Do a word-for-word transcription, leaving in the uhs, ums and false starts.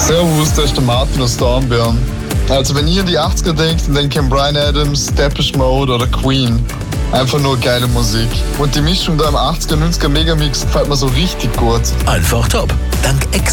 Servus, das ist der Martin aus Dornbirn. Also wenn ihr in die achtziger denkt, dann denkt ihr an Bryan Adams, Depeche Mode oder Queen. Einfach nur geile Musik. Und die Mischung da im achtziger, neunziger Megamix gefällt mir so richtig gut. Einfach top. Dank Ex